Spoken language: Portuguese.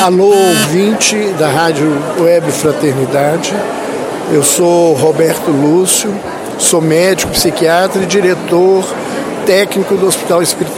Alô, ouvinte da Rádio Web Fraternidade. Eu sou Roberto Lúcio, sou médico, psiquiatra e diretor técnico do Hospital Espírita